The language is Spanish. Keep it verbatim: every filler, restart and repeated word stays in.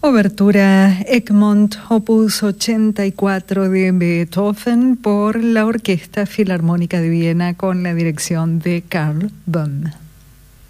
Obertura Egmont, opus ochenta y cuatro de Beethoven por la Orquesta Filarmónica de Viena con la dirección de Karl Böhm.